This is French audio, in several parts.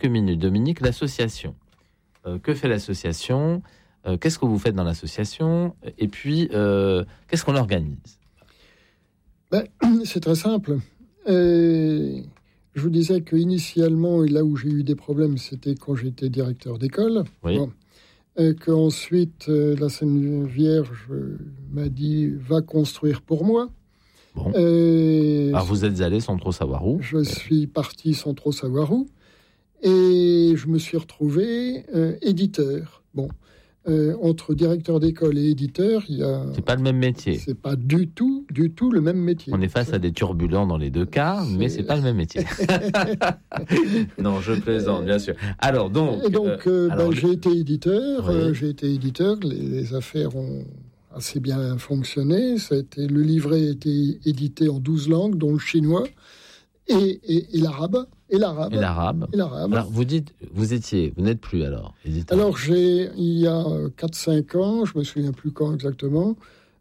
quelques minutes. Dominique, l'association. Que fait l'association ? Qu'est-ce que vous faites dans l'association ? Et puis, qu'est-ce qu'on organise ? C'est très simple. Je vous disais qu'initialement, là où j'ai eu des problèmes, c'était quand j'étais directeur d'école. Oui. Bon. Qu'ensuite, la Sainte Vierge m'a dit « va construire pour moi ». Bon. Alors, vous êtes allé sans trop savoir où ? Je suis parti sans trop savoir où. Et je me suis retrouvé éditeur. Bon. Entre directeur d'école et éditeur, il y a... C'est pas le même métier. C'est pas du tout le même métier. On est face à des turbulents dans les deux cas, mais c'est pas le même métier. Non, je plaisante, bien sûr. Alors, donc... j'ai été éditeur. Oui. Les affaires ont assez bien fonctionné. Le livret a été édité en 12 langues, dont le chinois et l'arabe. Et l'arabe. Alors, vous n'êtes plus alors éditeur. Alors, il y a 4-5 ans, je me souviens plus quand exactement,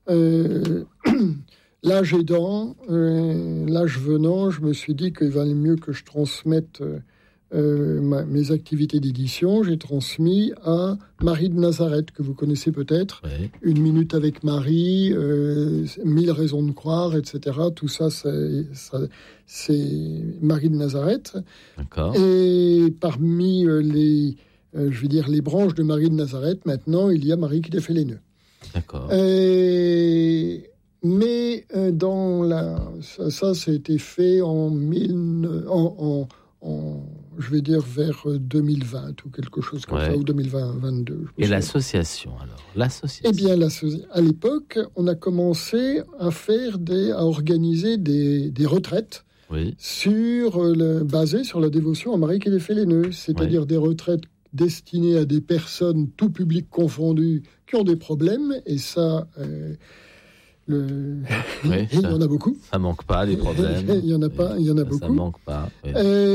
l'âge aidant, l'âge venant, je me suis dit qu'il valait mieux que je transmette mes activités d'édition. J'ai transmis à Marie de Nazareth, que vous connaissez peut-être. Oui. 1 minute avec Marie, 1000 raisons de croire, etc. Tout ça, c'est Marie de Nazareth. D'accord. Et parmi les branches de Marie de Nazareth, maintenant, il y a Marie qui défait les nœuds. D'accord. Ça a été fait vers 2020 ou quelque chose comme ça, ou 2022. Et l'association, alors ? L'association. Eh bien, à l'époque, on a commencé à organiser des retraites basées sur la dévotion à Marie qui défait les nœuds, c'est-à-dire des retraites destinées à des personnes, tout public confondu, qui ont des problèmes, et ça... il y en a beaucoup. Ça manque pas, les problèmes. Il y en a beaucoup. Ça manque pas. Oui.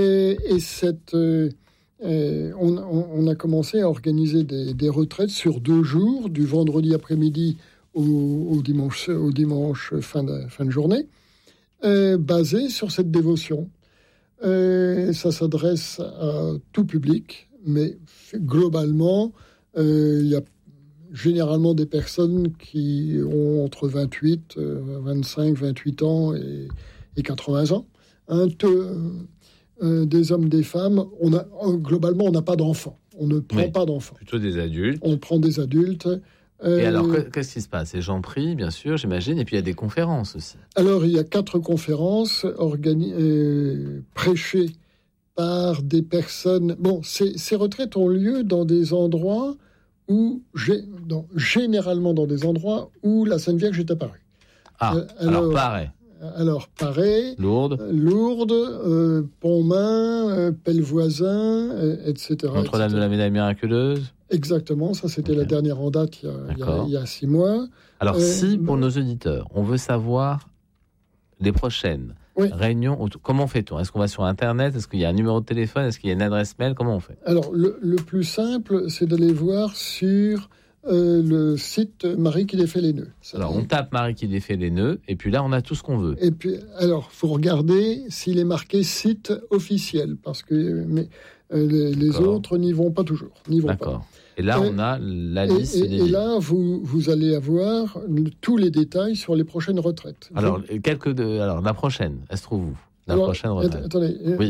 On a commencé à organiser des retraites sur 2 jours, du vendredi après-midi au dimanche fin de journée, basées sur cette dévotion. Ça s'adresse à tout public, mais globalement, il y a généralement des personnes qui ont entre 28 ans et 80 ans. Des hommes, des femmes. Globalement, on n'a pas d'enfants. On ne prend pas d'enfants. Plutôt des adultes. On prend des adultes. Et alors, qu'est-ce qui se passe ? Les gens prient, bien sûr, j'imagine, et puis il y a des conférences aussi. Alors, il y a 4 conférences prêchées par des personnes... Bon, ces retraites ont lieu dans des endroits généralement dans des endroits où la Sainte Vierge est apparue. Alors, Paray, Lourdes, Pontmain, Pellevoisin, etc. Notre-Dame de la Médaille Miraculeuse. Exactement, ça c'était la dernière en date il y a 6 mois. Alors pour nos auditeurs, on veut savoir les prochaines réunions, comment fait-on ? Est-ce qu'on va sur Internet ? Est-ce qu'il y a un numéro de téléphone ? Est-ce qu'il y a une adresse mail ? Comment on fait ? Alors, le plus simple, c'est d'aller voir sur le site Marie qui défait les nœuds. Alors, on tape Marie qui défait les nœuds, et puis là, on a tout ce qu'on veut. Et puis, alors, il faut regarder s'il est marqué site officiel, parce que les autres n'y vont pas toujours. D'accord. Et là, on a la liste des et là, vous allez avoir tous les détails sur les prochaines retraites. Alors, la prochaine, elle se trouve où ? Prochaine retraite. Attendez. Oui.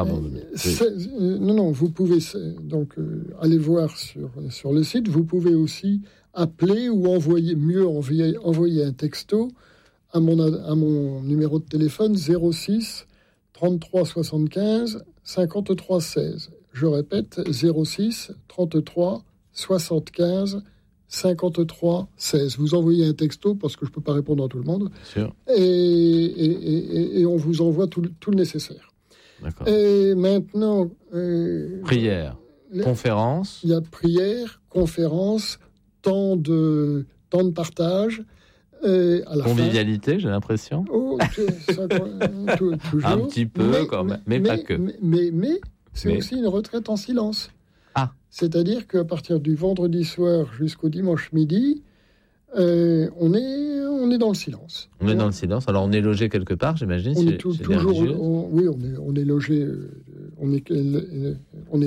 Non, vous pouvez donc aller voir sur le site. Vous pouvez aussi appeler ou envoyer un texto à mon numéro de téléphone 06 33 75 53 16. Je répète, 06 33 75 53 16. Vous envoyez un texto parce que je ne peux pas répondre à tout le monde. Sûr. Et on vous envoie tout le nécessaire. D'accord. Et maintenant... prière, conférence. Il y a prière, conférence, temps de partage. À la convivialité, j'ai l'impression. Toujours. Un petit peu, quand même, mais pas que. Mais c'est aussi une retraite en silence. C'est-à-dire qu'à partir du vendredi soir jusqu'au dimanche midi, on est dans le silence. On est dans le silence. Alors, on est logé quelque part, j'imagine. On est toujours... Oui, on est logé...